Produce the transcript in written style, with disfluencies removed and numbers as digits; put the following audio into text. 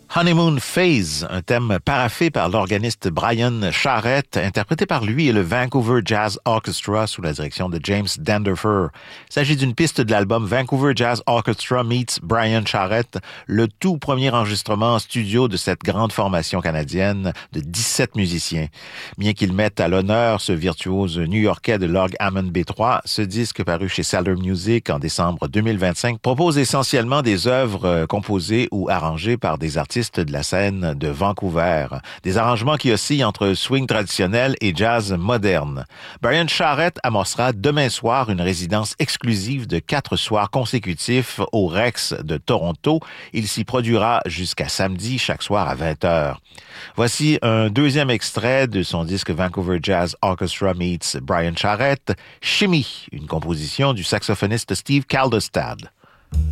Honeymoon Phase, un thème paraphé par l'organiste Brian Charrette, interprété par lui et le Vancouver Jazz Orchestra sous la direction de James Danderfer. Il s'agit d'une piste de l'album Vancouver Jazz Orchestra meets Brian Charrette, le tout premier enregistrement en studio de cette grande formation canadienne de 17 musiciens. Bien qu'il mette à l'honneur ce virtuose new-yorkais de l'orgue Hammond B3, ce disque paru chez Saddler Music en décembre 2025 propose essentiellement des œuvres composées ou arrangées par des artistes de la scène de Vancouver. Des arrangements qui oscillent entre swing traditionnel et jazz moderne. Brian Charrette amorcera demain soir une résidence exclusive de 4 soirs consécutifs au Rex de Toronto. Il s'y produira jusqu'à samedi, chaque soir à 20h. Voici un deuxième extrait de son disque Vancouver Jazz Orchestra meets Brian Charrette, Shimmy, une composition du saxophoniste Steve Kaldestad.